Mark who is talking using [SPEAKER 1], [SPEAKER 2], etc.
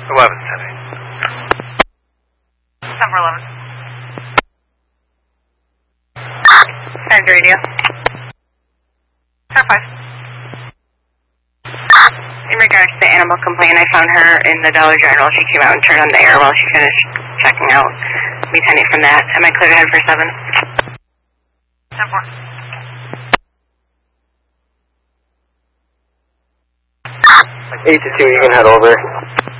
[SPEAKER 1] 11-10.
[SPEAKER 2] 11. Send radio. Star 5. In regards to the animal complaint, I found her in the Dollar General. She came out and turned on the air while she finished checking out. We send it from that. Am I clear to head for 7?
[SPEAKER 1] 10-4. 8-2, you can head over.